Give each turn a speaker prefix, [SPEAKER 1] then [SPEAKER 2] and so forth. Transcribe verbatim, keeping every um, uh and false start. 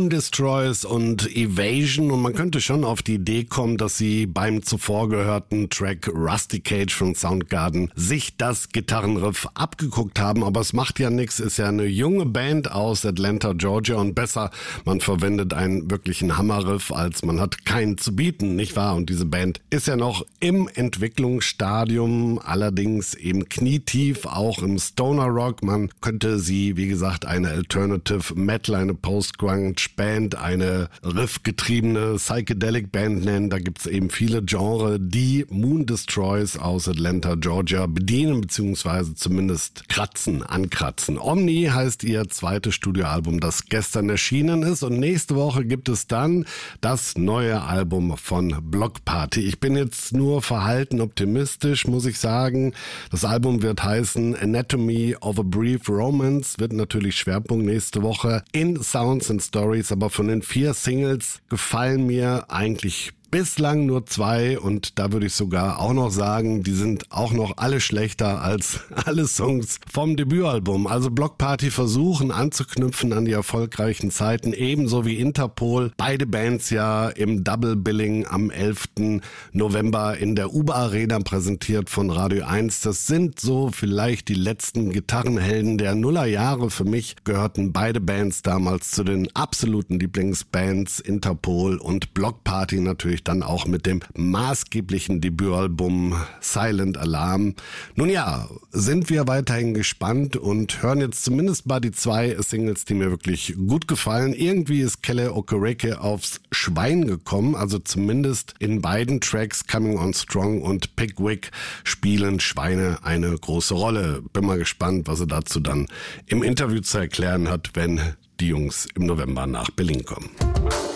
[SPEAKER 1] Moon Destroys und Evasion, und man könnte schon auf die Idee kommen, dass sie beim zuvor gehörten Track Rusty Cage von Soundgarden sich das Gitarrenriff abgeguckt haben, aber es macht ja nichts, ist ja eine junge Band aus Atlanta, Georgia, und besser, man verwendet einen wirklichen Hammerriff, als man hat keinen zu bieten, nicht wahr? Und diese Band ist ja noch im Entwicklungsstadium, allerdings eben knietief, auch im Stoner Rock. Man könnte sie, wie gesagt, eine Alternative Metal, eine Post-Grunge-Band, eine riffgetriebene Psychedelic-Band nennen. Da gibt es eben viele Genres, die Moon Destroys aus Atlanta, Georgia bedienen, beziehungsweise zumindest kratzen, ankratzen. Omni heißt ihr zweites Studioalbum, das gestern erschienen ist, und nächste Woche gibt es dann das neue Album von Bloc Party. Ich bin jetzt nur verhalten optimistisch, muss ich sagen. Das Album wird heißen Anatomy of a Brief Romance, wird natürlich Schwerpunkt nächste Woche in Sounds and Stories, aber von den vier Singles gefallen mir eigentlich bislang nur zwei, und da würde ich sogar auch noch sagen, die sind auch noch alle schlechter als alle Songs vom Debütalbum. Also Bloc Party versuchen anzuknüpfen an die erfolgreichen Zeiten, ebenso wie Interpol. Beide Bands ja im Double Billing am elften November in der U B A Arena präsentiert von Radio eins. Das sind so vielleicht die letzten Gitarrenhelden der Nullerjahre. Für mich gehörten beide Bands damals zu den absoluten Lieblingsbands, Interpol und Bloc Party natürlich dann auch mit dem maßgeblichen Debütalbum Silent Alarm. Nun ja, sind wir weiterhin gespannt und hören jetzt zumindest mal die zwei Singles, die mir wirklich gut gefallen. Irgendwie ist Kele Okereke aufs Schwein gekommen, also zumindest in beiden Tracks Coming On Strong und Pickwick spielen Schweine eine große Rolle. Bin mal gespannt, was er dazu dann im Interview zu erklären hat, wenn die Jungs im November nach Berlin kommen.